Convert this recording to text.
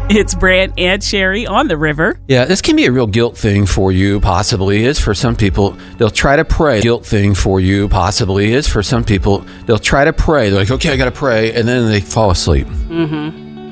It's Brant and Sherry on the river. Yeah, this can be a real guilt thing for you, possibly is for some people. They'll try to pray. Guilt thing for you, possibly is for some people. They'll try to pray. They're like, okay, I got to pray. And then they fall asleep. Mm-hmm.